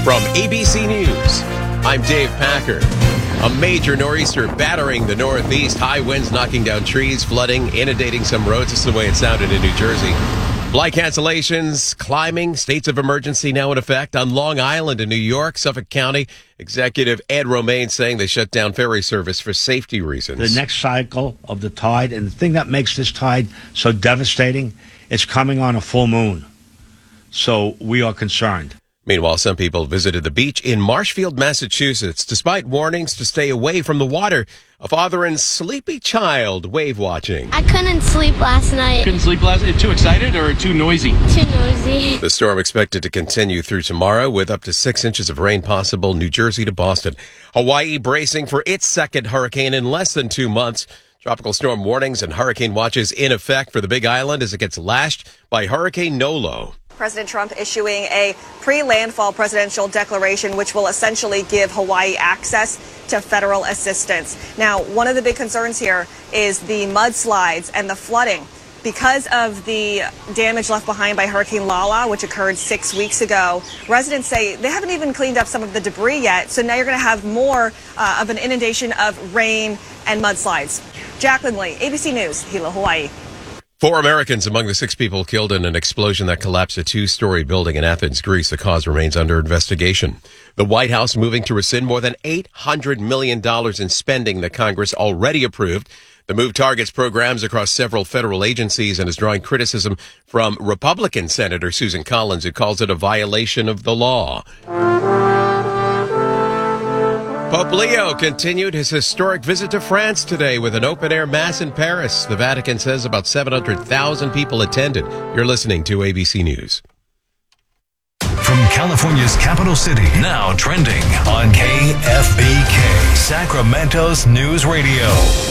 From ABC News, I'm Dave Packer. A major nor'easter battering the Northeast. High winds knocking down trees, flooding, inundating some roads. This is the way it sounded in New Jersey. Flight cancellations, climbing, states of emergency now in effect on Long Island in New York. Suffolk County Executive Ed Romaine saying they shut down ferry service for safety reasons. The next cycle of the tide, and the thing that makes this tide so devastating, it's coming on a full moon. So we are concerned. Meanwhile, some people visited the beach in Marshfield, Massachusetts. Despite warnings to stay away from the water, a father and sleepy child wave watching. I couldn't sleep last night. Couldn't sleep last night? Too excited or too noisy? Too noisy. The storm expected to continue through tomorrow with up to 6 inches of rain possible, New Jersey to Boston. Hawaii bracing for its second hurricane in less than 2 months. Tropical storm warnings and hurricane watches in effect for the Big Island as it gets lashed by Hurricane Nolo. President Trump issuing a pre-landfall presidential declaration, which will essentially give Hawaii access to federal assistance. Now, one of the big concerns here is the mudslides and the flooding. Because of the damage left behind by Hurricane Lala, which occurred 6 weeks ago, residents say they haven't even cleaned up some of the debris yet. So now you're going to have more of an inundation of rain and mudslides. Jacqueline Lee, ABC News, Hilo, Hawaii. 4 Americans among the 6 people killed in an explosion that collapsed a 2-story building in Athens, Greece. The cause remains under investigation. The White House moving to rescind more than $800 million in spending that Congress already approved. The move targets programs across several federal agencies and is drawing criticism from Republican Senator Susan Collins, who calls it a violation of the law. Pope Leo continued his historic visit to France today with an open-air mass in Paris. The Vatican says about 700,000 people attended. You're listening to ABC News. From California's capital city, now trending on KFBK, Sacramento's News Radio.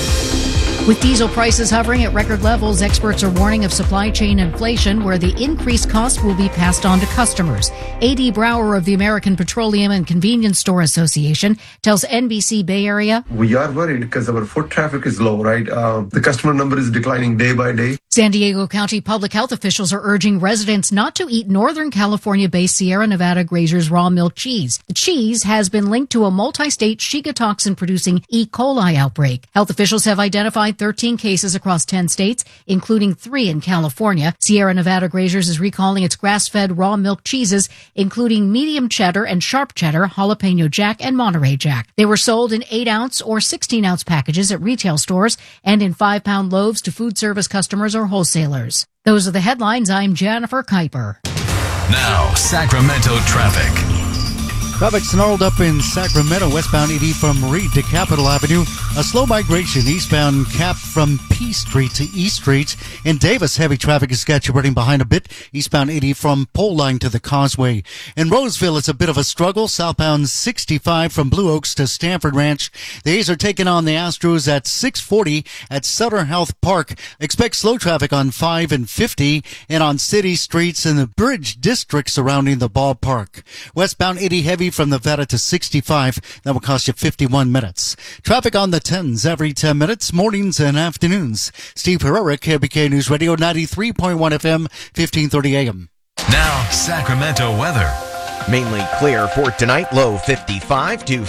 With diesel prices hovering at record levels, experts are warning of supply chain inflation where the increased cost will be passed on to customers. A.D. Brower of the American Petroleum and Convenience Store Association tells NBC Bay Area, "We are worried because our foot traffic is low, right? The customer number is declining day by day." San Diego County public health officials are urging residents not to eat Northern California-based Sierra Nevada Grazers raw milk cheese. The cheese has been linked to a multi-state Shiga toxin-producing E. coli outbreak. Health officials have identified 13 cases across 10 states, including 3 in California. Sierra Nevada Grazers is recalling its grass-fed raw milk cheeses, including medium cheddar and sharp cheddar, jalapeno jack, and Monterey Jack. They were sold in 8-ounce or 16-ounce packages at retail stores and in 5-pound loaves to food service customers or wholesalers. Those are the headlines. I'm Jennifer Kuiper. Now, Sacramento traffic. Traffic snarled up in Sacramento, westbound 80 from Reed to Capitol Avenue. A slow migration eastbound Cap from P Street to E Street. In Davis, heavy traffic is sketchy, running behind a bit. Eastbound 80 from Pole Line to the Causeway. In Roseville, it's a bit of a struggle. Southbound 65 from Blue Oaks to Stanford Ranch. The A's are taking on the Astros at 6:40 at Sutter Health Park. Expect slow traffic on 5 and 50 and on city streets in the Bridge District surrounding the ballpark. Westbound 80 heavy from Nevada to 65. That will cost you 51 minutes. Traffic on the 10s every 10 minutes, mornings and afternoons. Steve Herrera, KBK News Radio, 93.1 FM, 1530 AM. Now, Sacramento weather. Mainly clear for tonight, low 55 to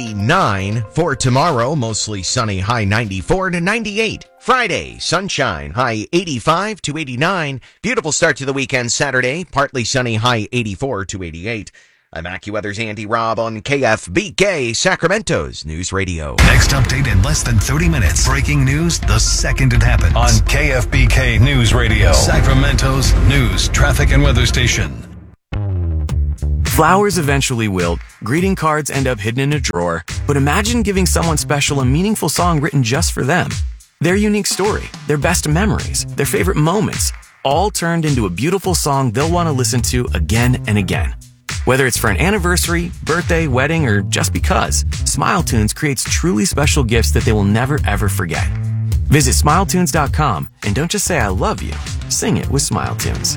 59. For tomorrow, mostly sunny, high 94 to 98. Friday, sunshine, high 85 to 89. Beautiful start to the weekend Saturday, partly sunny, high 84 to 88. I'm AccuWeather's Andy Robb on KFBK, Sacramento's News Radio. Next update in less than 30 minutes. Breaking news the second it happens on KFBK News Radio, Sacramento's news, traffic, and weather station. Flowers eventually wilt, greeting cards end up hidden in a drawer, but imagine giving someone special a meaningful song written just for them. Their unique story, their best memories, their favorite moments, all turned into a beautiful song they'll want to listen to again and again. Whether it's for an anniversary, birthday, wedding, or just because, SmileTunes creates truly special gifts that they will never ever forget. Visit SmileTunes.com and don't just say I love you, sing it with SmileTunes.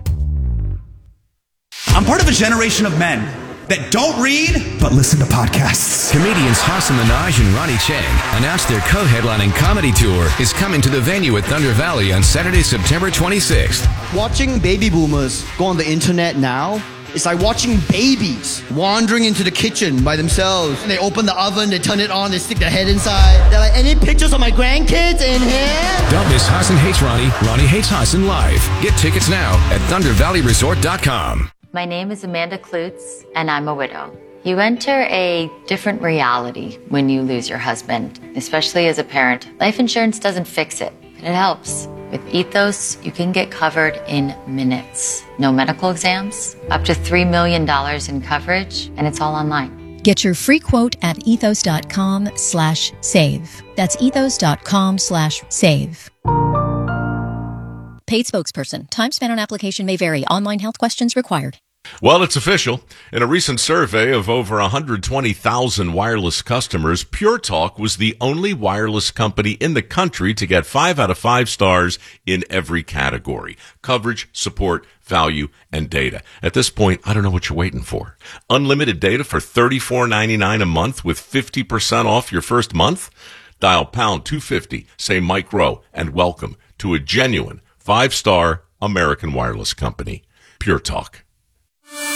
I'm part of a generation of men that don't read, but listen to podcasts. Comedians Hassan Minaj and Ronnie Chang announced their co-headlining comedy tour is coming to the venue at Thunder Valley on Saturday, September 26th. Watching baby boomers go on the internet now It's like watching babies wandering into the kitchen by themselves. And they open the oven, they turn it on, they stick their head inside. They're like, any pictures of my grandkids in here? Don't miss Hassan Hates Ronnie, Ronnie Hates Hassan live. Get tickets now at ThunderValleyResort.com. My name is Amanda Klutz, and I'm a widow. You enter a different reality when you lose your husband, especially as a parent. Life insurance doesn't fix it, but it helps. With Ethos, you can get covered in minutes. No medical exams, up to $3 million in coverage, and it's all online. Get your free quote at ethos.com/save. That's ethos.com/save. Paid spokesperson. Time spent on application may vary. Online health questions required. Well, it's official. In a recent survey of over 120,000 wireless customers, Pure Talk was the only wireless company in the country to get 5 out of 5 stars in every category: coverage, support, value, and data. At this point, I don't know what you're waiting for. Unlimited data for $34.99 a month with 50% off your first month? Dial pound 250, say Mike Rowe, and welcome to a genuine 5-star American wireless company, Pure Talk.